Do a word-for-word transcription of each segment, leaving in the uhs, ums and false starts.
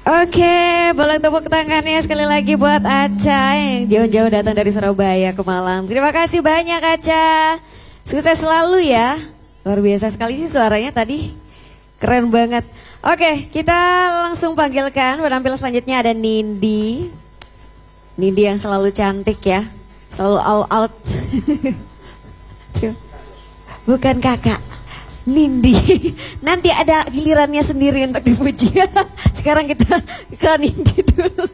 Oke, boleh tepuk tangannya sekali lagi buat Aca yang jauh-jauh datang dari Surabaya ke Malang. Terima kasih banyak Aca. Sukses selalu ya. Luar biasa sekali sih suaranya tadi. Keren banget. Oke, kita langsung panggilkan penampil selanjutnya ada Nindi. Nindi yang selalu cantik ya. Selalu all out. Bukan kakak. Nindi, nanti ada gilirannya sendiri untuk dipuji. Sekarang kita ke Nindi dulu.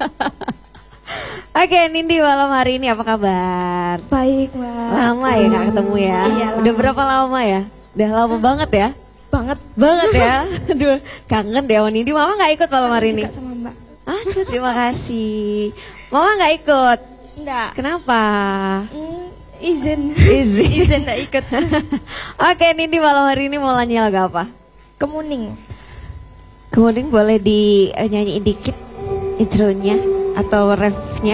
Oke, Nindi malam hari ini apa kabar? Baik, Mbak. Lama ya gak ketemu ya? Iya, Udah lama. berapa lama ya? Udah lama banget ya? Banget. Banget ya? Aduh, kangen deh sama Nindi. Mama gak ikut malam hari ini? Juga sama Mbak. Aduh, terima kasih. Mama gak ikut? Enggak. Kenapa? Hmm, izin. Izin. Izin enggak ikut. Oke, Nindi malam hari ini mau nyanyi lagu apa? Kemuning. Kemudian boleh di eh, nyanyiin dikit intronya atau refnya.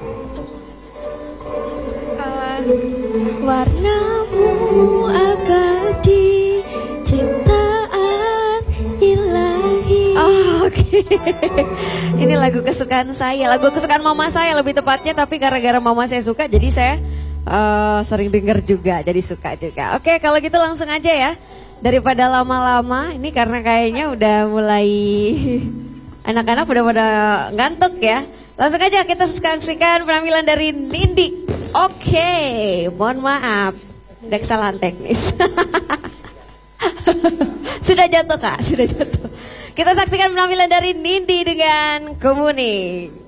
Uh, warnamu abadi, ciptaan ilahi. Oh, oke. Ini lagu kesukaan saya, lagu kesukaan mama saya lebih tepatnya, tapi gara-gara mama saya suka jadi saya uh, sering denger juga, jadi suka juga. Oke, kalau gitu langsung aja ya. Daripada lama-lama, ini karena kayaknya udah mulai anak-anak udah pada ngantuk ya. Langsung aja kita saksikan penampilan dari Nindi. Oke, mohon maaf, ada kesalahan teknis. Sudah jatuh kak, sudah jatuh. Kita saksikan penampilan dari Nindi dengan Kemuning.